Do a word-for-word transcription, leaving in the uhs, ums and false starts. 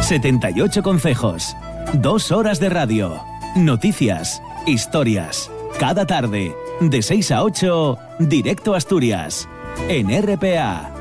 setenta y ocho concejos. Dos horas de radio. Noticias, historias. Cada tarde, de seis a ocho, Directo Asturias. En R P A.